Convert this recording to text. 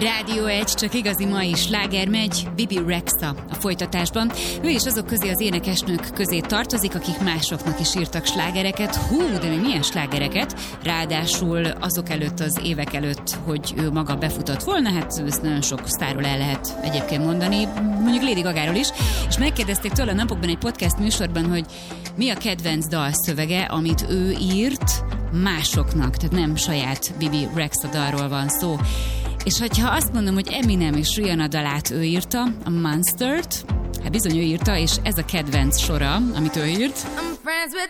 Rádió 1, csak igazi mai sláger megy, Bibi Rexha a folytatásban. Ő is azok közé, az énekesnők közé tartozik, akik másoknak is írtak slágereket. De még milyen slágereket? Ráadásul azok előtt, az évek előtt, hogy ő maga befutott volna, hát ezt nagyon sok sztárról el lehet egyébként mondani, mondjuk Lady Gagáról is. És megkérdezték tőle a napokban egy podcast műsorban, hogy mi a kedvenc dalszövege, amit ő írt másoknak, tehát nem saját Bibi Rexha dalról van szó. És hogyha azt mondom, hogy Eminem és Rihanna dalát ő írta, a Monstert, hát bizony ő írta, és ez a kedvenc sora, amit ő írt. I'm friends with